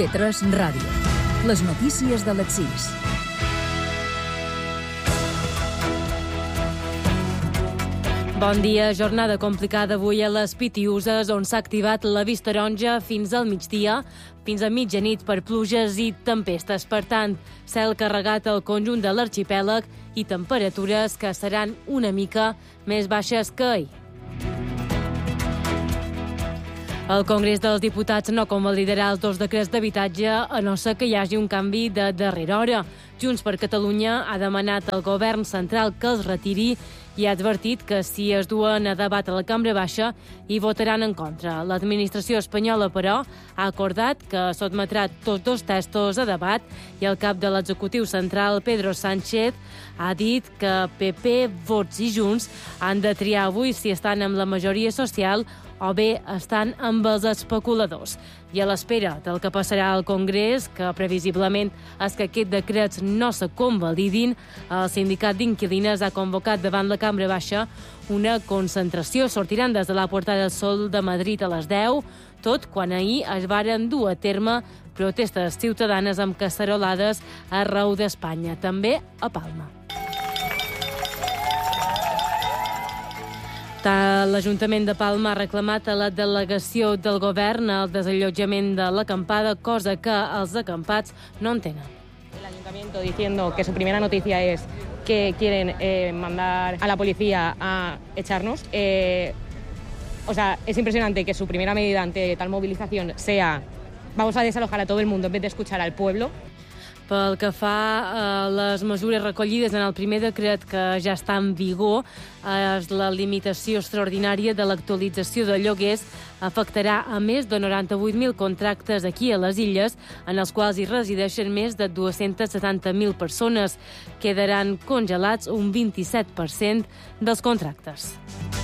IB3 Ràdio. Les notícies de les 6. Bon dia. Jornada complicada avui a les Pitiüses, on s'ha activat l'avís taronja fins al migdia, fins a mitjanit per pluges i tempestes. Per tant, cel carregat al conjunt de l'arxipèlag i temperatures que seran una mica més baixes que ahir. El Congrés dels Diputats no convalidarà els 2 decrets d'habitatge a no ser que hi hagi un canvi de darrera hora. Junts per Catalunya ha demanat al govern central que els retiri i ha advertit que si es duen a debat a la Cambra Baixa hi votaran en contra. L'administració espanyola, però, ha acordat que sotmetrà tots 2 textos a debat i el cap de l'executiu central, Pedro Sánchez, ha dit que PP, Vox i Junts han de triar avui si estan amb la majoria social o bé estan amb els especuladors. I a l'espera del que passarà al Congrés, que previsiblement és que aquests decrets no se convalidin, el sindicat d'inquilines ha convocat davant la Cambra Baixa una concentració. Sortiran des de la Puerta del Sol de Madrid a les 10, tot quan ahir es varen dur a terme protestes ciutadanes amb cacerolades arreu d'Espanya, també a Palma. L'Ajuntament de Palma ha reclamat a la delegació del govern el desallotjament de l'acampada, cosa que els acampats no entenen. El Ayuntamiento diciendo que su primera noticia es que quieren mandar a la policía a echarnos. O sea, es impresionante que su primera medida ante tal movilización sea vamos a desalojar a todo el mundo en vez de escuchar al pueblo. Pel que fa a les mesures recollides en el primer decret que ja està en vigor, és la limitació extraordinària de l'actualització de lloguers afectarà a més de 98.000 contractes aquí a les illes, en els quals hi resideixen més de 270.000 persones. Quedaran congelats un 27% dels contractes.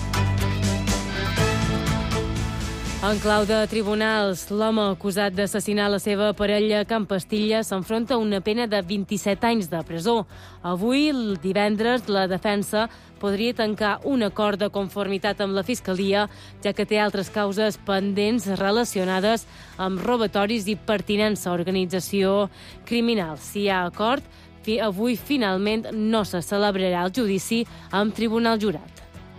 En clau de tribunals, l'home acusat d'assassinar la seva parella a Can Pastilla s'enfronta a una pena de 27 anys de presó. Avui, el divendres, la defensa podria tancar un acord de conformitat amb la Fiscalia, ja que té altres causes pendents relacionades amb robatoris i pertinença a organització criminal. Si hi ha acord, avui finalment no se celebrarà el judici amb tribunal jurat.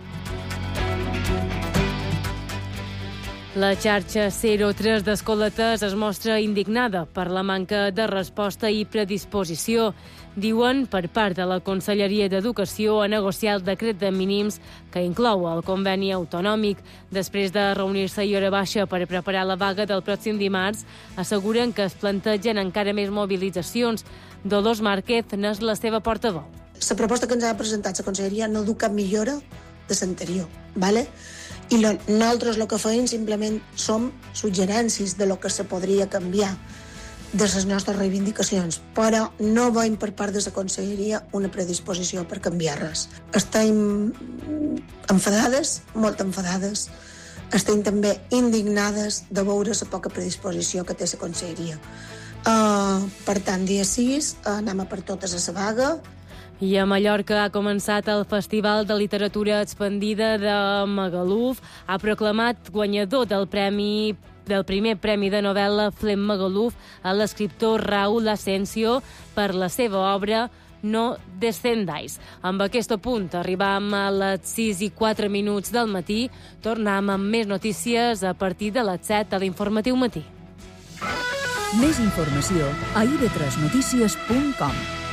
La xarxa 03 d'escoletes es mostra indignada per la manca de resposta i predisposició. Diuen, per part de la Conselleria d'Educació, a negociar el decret de mínims que inclou el conveni autonòmic. Després de reunir-se a hora baixa per preparar la vaga del pròxim dimarts, asseguren que es plantegen encara més mobilitzacions. Dolors Márquez n'és la seva portaveu. La proposta que ens ha presentat la Conselleria no du cap millora de l'anterior, ¿vale? I nosaltres el que feim simplement som suggerències de lo que se podria canviar de les nostres reivindicacions, però no veiem per part de la Conselleria una predisposició per canviar res. Estem enfadades, molt enfadades, estem també indignades de veure la poca predisposició que té la Conselleria. Per tant, dia 6 anem a per totes a la vaga. I a Mallorca ha començat el Festival de Literatura Expandida de Magaluf. Ha proclamat guanyador del primer premi de novel·la Flem Magaluf a l'escriptor Raúl Asensio per la seva obra No descendáis. Amb aquest punt arribam a les 6:04 del matí. Tornem amb més notícies a partir de les 7 a l'Informatiu Matí. Més informació a ib3notícies.com.